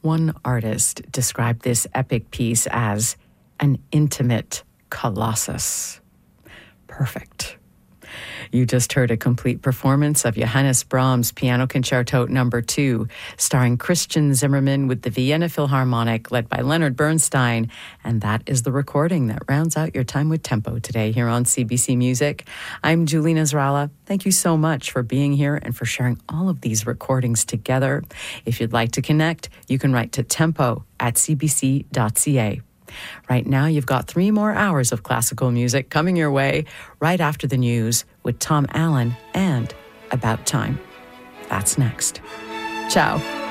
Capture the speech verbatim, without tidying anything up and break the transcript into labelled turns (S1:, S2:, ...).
S1: One artist described this epic piece as an intimate colossus. Perfect. You just heard a complete performance of Johannes Brahms' Piano Concerto Number Two, starring Christian Zimmermann with the Vienna Philharmonic, led by Leonard Bernstein. And that is the recording that rounds out your time with Tempo today here on C B C Music. I'm Julie Nasrallah. Thank you so much for being here and for sharing all of these recordings together. If you'd like to connect, you can write to tempo at c b c dot c a. Right now, you've got three more hours of classical music coming your way right after the news with Tom Allen and About Time. That's next. Ciao.